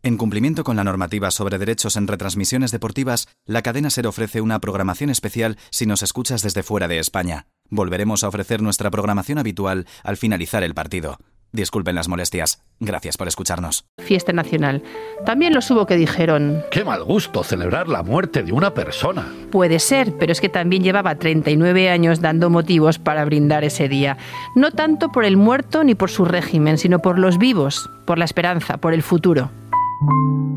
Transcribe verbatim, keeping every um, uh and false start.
En cumplimiento con la normativa sobre derechos en retransmisiones deportivas, la cadena SER ofrece una programación especial si nos escuchas desde fuera de España. Volveremos a ofrecer nuestra programación habitual al finalizar el partido. Disculpen las molestias. Gracias por escucharnos. Fiesta nacional. También los hubo que dijeron... ¡Qué mal gusto celebrar la muerte de una persona! Puede ser, pero es que también llevaba treinta y nueve años dando motivos para brindar ese día. No tanto por el muerto ni por su régimen, sino por los vivos, por la esperanza, por el futuro.